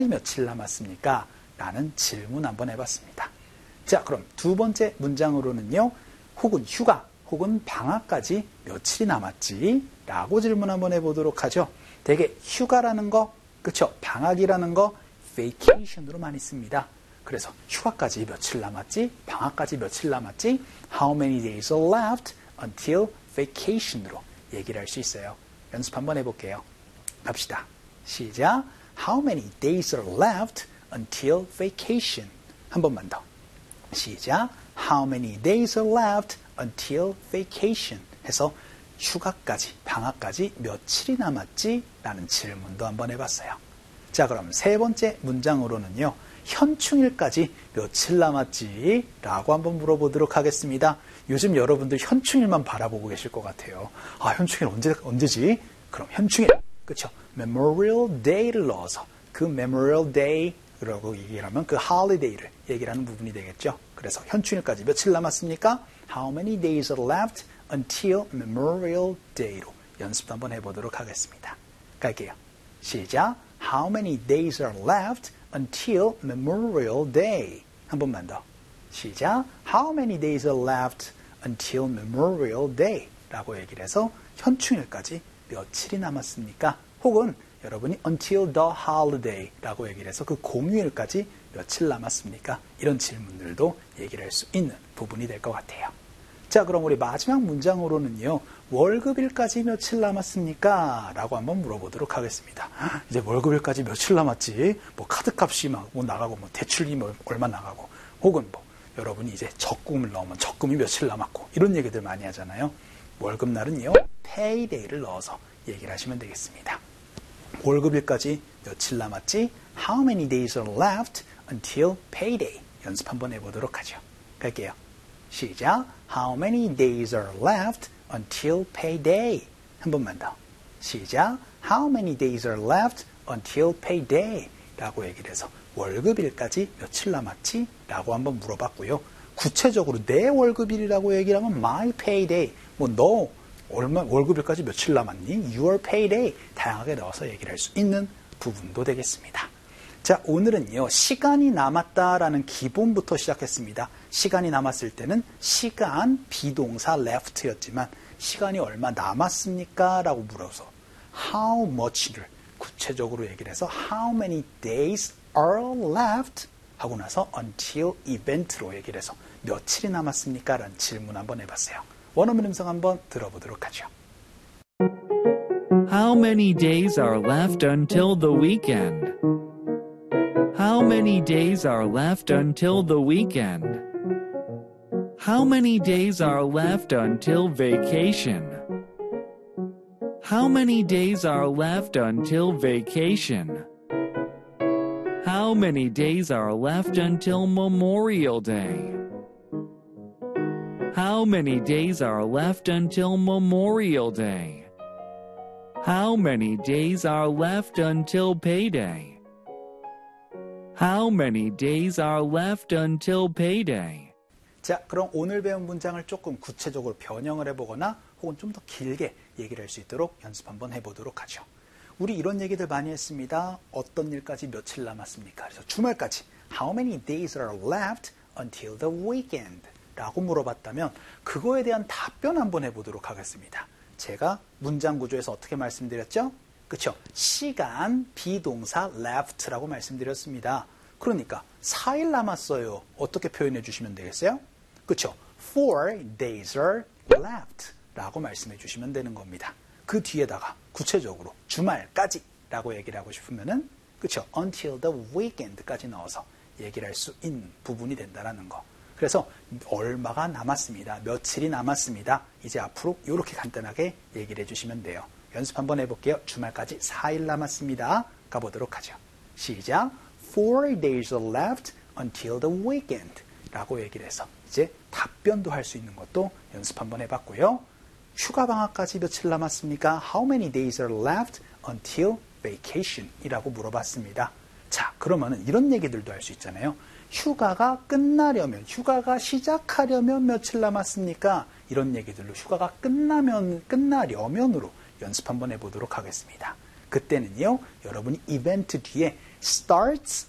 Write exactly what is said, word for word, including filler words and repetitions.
며칠 남았습니까? 라는 질문 한번 해봤습니다. 자, 그럼 두 번째 문장으로는요. 혹은 휴가, 혹은 방학까지 며칠이 남았지? 라고 질문 한번 해보도록 하죠. 되게 휴가라는 거, 그쵸? 방학이라는 거 vacation으로 많이 씁니다. 그래서 휴가까지 며칠 남았지? 방학까지 며칠 남았지? How many days are left until vacation으로 얘기를 할 수 있어요. 연습 한번 해볼게요. 갑시다. 시작. How many days are left until vacation? 한 번만 더. 시작. How many days are left until vacation? 해서 휴가까지, 방학까지 며칠이 남았지? 라는 질문도 한번 해봤어요. 자, 그럼 세 번째 문장으로는요. 현충일까지 며칠 남았지? 라고 한번 물어보도록 하겠습니다. 요즘 여러분들 현충일만 바라보고 계실 것 같아요. 아, 현충일 언제, 언제지? 그럼 현충일, 그쵸? Memorial Day를 넣어서 그 Memorial Day라고 얘기를 하면 그 holiday를 얘기를 하는 부분이 되겠죠. 그래서 현충일까지 며칠 남았습니까? How many days are left until Memorial Day로 연습도 한번 해보도록 하겠습니다. 갈게요. 시작. How many days are left until Memorial Day? 한 번만 더. 시작. How many days are left until Memorial Day? 라고 얘기를 해서 현충일까지 며칠이 남았습니까? 혹은 여러분이 until the holiday 라고 얘기를 해서 그 공휴일까지 며칠 남았습니까? 이런 질문들도 얘기를 할 수 있는 부분이 될 것 같아요. 자, 그럼 우리 마지막 문장으로는요. 월급일까지 며칠 남았습니까? 라고 한번 물어보도록 하겠습니다. 이제 월급일까지 며칠 남았지? 뭐 카드값이 막 뭐 나가고 뭐 대출이 뭐 얼마 나가고 혹은 뭐 여러분이 이제 적금을 넣으면 적금이 며칠 남았고 이런 얘기들 많이 하잖아요. 월급날은요. payday를 넣어서 얘기를 하시면 되겠습니다. 월급일까지 며칠 남았지? How many days are left until payday? 연습 한번 해보도록 하죠. 갈게요. 시작. How many days are left until payday? 한 번만 더. 시작. How many days are left until payday? 라고 얘기를 해서 월급일까지 며칠 남았지? 라고 한번 물어봤고요. 구체적으로 내 월급일이라고 얘기를 하면 my payday. 뭐 너 얼마 월급일까지 며칠 남았니? Your payday. 다양하게 넣어서 얘기를 할 수 있는 부분도 되겠습니다. 자, 오늘은요. 시간이 남았다라는 기본부터 시작했습니다. 시간이 남았을 때는 시간 비동사 left였지만 시간이 얼마 남았습니까? 라고 물어서 how much를 구체적으로 얘기를 해서 how many days are left 하고 나서 until event로 얘기를 해서 며칠이 남았습니까? 라는 질문 한번 해봤어요. 원어민 음성 한번 들어보도록 하죠. How many days are left until the weekend? How many days are left until the weekend? How many days are left until vacation? How many days are left until vacation? How many days are left until Memorial Day? How many days are left until Memorial Day? How many days are left until payday? How many days are left until payday? 자, 그럼 오늘 배운 문장을 조금 구체적으로 변형을 해보거나 혹은 좀 더 길게 얘기를 할 수 있도록 연습 한번 해보도록 하죠. 우리 이런 얘기들 많이 했습니다. 어떤 일까지 며칠 남았습니까? 그래서 주말까지 How many days are left until the weekend? 라고 물어봤다면 그거에 대한 답변 한번 해보도록 하겠습니다. 제가 문장 구조에서 어떻게 말씀드렸죠? 그쵸? 시간, 비동사 left라고 말씀드렸습니다. 그러니까 사 일 남았어요. 어떻게 표현해 주시면 되겠어요? 그쵸? four days are left 라고 말씀해 주시면 되는 겁니다. 그 뒤에다가 구체적으로 주말까지 라고 얘기를 하고 싶으면은 그쵸? until the weekend까지 넣어서 얘기를 할 수 있는 부분이 된다라는 거. 그래서 얼마가 남았습니다. 며칠이 남았습니다. 이제 앞으로 이렇게 간단하게 얘기를 해주시면 돼요. 연습 한번 해볼게요. 주말까지 사 일 남았습니다. 가보도록 하죠. 시작. four days are left until the weekend 라고 얘기를 해서 이제 답변도 할 수 있는 것도 연습 한번 해봤고요. 휴가 방학까지 며칠 남았습니까? How many days are left until vacation 이라고 물어봤습니다. 자, 그러면은 이런 얘기들도 할 수 있잖아요. 휴가가 끝나려면, 휴가가 시작하려면 며칠 남았습니까? 이런 얘기들로 휴가가 끝나면, 끝나려면으로 연습 한번 해보도록 하겠습니다. 그때는요, 여러분이 이벤트 뒤에 starts